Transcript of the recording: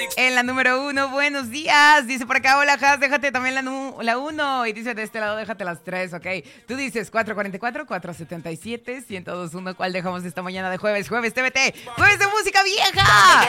En la número 1, buenos días. Dice por acá, hola, Has, déjate también la 1. Y dice de este lado, déjate las 3, ok. Tú dices 444, 477, 1021. ¿Cuál dejamos esta mañana de jueves? Jueves TVT, jueves de música vieja.